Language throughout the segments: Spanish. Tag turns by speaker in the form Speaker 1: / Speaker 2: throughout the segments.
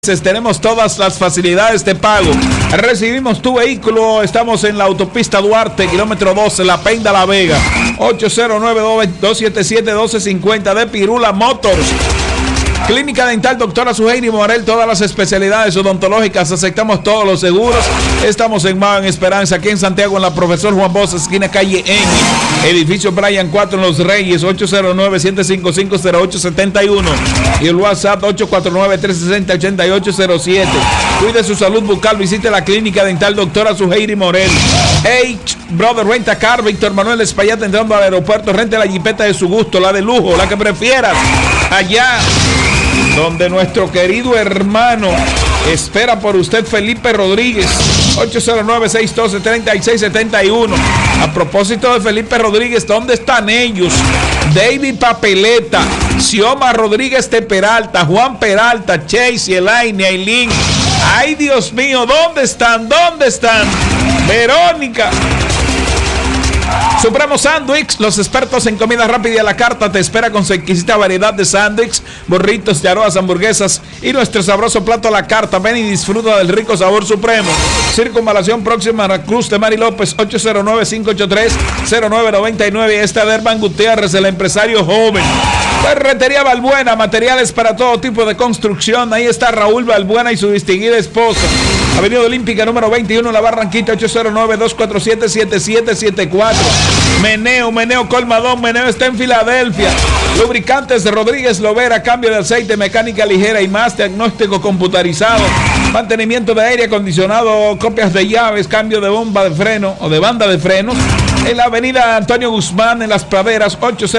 Speaker 1: Tenemos todas las facilidades de pago. Recibimos tu vehículo. Estamos en la autopista Duarte, kilómetro 12, La Penda, La Vega. 809-277-1250 de Pirula Motors. Clínica Dental Doctora Suheiri Morel, todas las especialidades odontológicas, aceptamos todos los seguros. Estamos en Mao, en Esperanza, aquí en Santiago, en la Profesor Juan Bosch, esquina calle N, edificio Brian 4 en Los Reyes, 809-755-0871 y el WhatsApp 849-360-8807. Cuide su salud bucal, visite la Clínica Dental Doctora Suheiri Morel. Brother Renta Car, Víctor Manuel Espaillat entrando al aeropuerto, rente la jipeta de su gusto, la de lujo, la que prefieras, allá donde nuestro querido hermano espera por usted, Felipe Rodríguez. 809-612-3671. A propósito de Felipe Rodríguez, ¿dónde están ellos? David Papeleta, Xioma Rodríguez de Peralta, Juan Peralta, Chase, Elaine, Aileen. Ay, Dios mío, ¿dónde están? ¿Dónde están? Verónica. Supremo Sándwich, los expertos en comida rápida y a la carta, te espera con su exquisita variedad de sándwich, burritos, yaroas, hamburguesas y nuestro sabroso plato a la carta. Ven y disfruta del rico sabor Supremo. Circunvalación próxima a Cruz de Mari López, 809-583-0999. Esta de Herman Gutiérrez, el empresario joven. Ferretería Balbuena, materiales para todo tipo de construcción. Ahí está Raúl Balbuena y su distinguida esposa. Avenida Olímpica número 21, La Barranquita, 809-247-7774. Meneo Colmadón, Meneo está en Filadelfia. Lubricantes de Rodríguez Lovera, cambio de aceite, mecánica ligera y más, diagnóstico computarizado, mantenimiento de aire acondicionado, copias de llaves, cambio de bomba de freno o de banda de frenos. En la avenida Antonio Guzmán, en Las Praderas,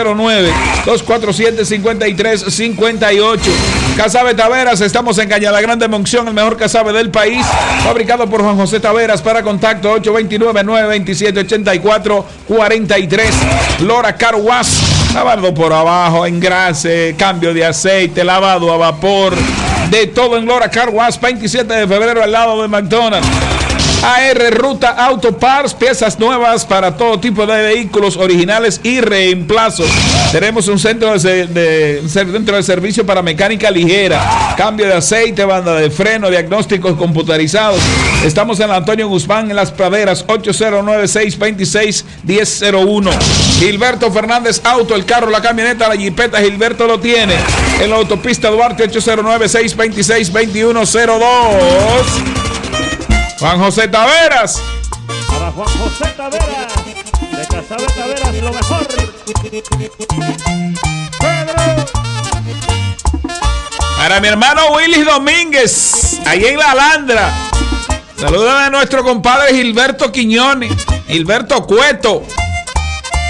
Speaker 1: 809-247-5358. Casabe Taveras, estamos en Cañada Grande, Monción, el mejor casabe del país, fabricado por Juan José Taveras. Para contacto 829-927-8443. Lora Car Wash, lavado por abajo, engrase, cambio de aceite, lavado a vapor, de todo en Lora Car Wash, 27 de febrero al lado de McDonald's. AR Ruta Auto Parts, piezas nuevas para todo tipo de vehículos originales y reemplazos. Tenemos un centro de servicio para mecánica ligera, cambio de aceite, banda de freno, diagnósticos computarizados. Estamos en Antonio Guzmán, en Las Praderas, 809-626-1001. Gilberto Fernández Auto, el carro, la camioneta, la jipeta, Gilberto lo tiene. En la autopista Duarte, 809-626-2102. Juan José Taveras.
Speaker 2: Para Juan José Taveras, de Casabe Taveras, lo mejor. Pedro.
Speaker 1: Para mi hermano Willis Domínguez, ahí en La Alandra. Saludan a nuestro compadre Gilberto Quiñones, Gilberto Cueto.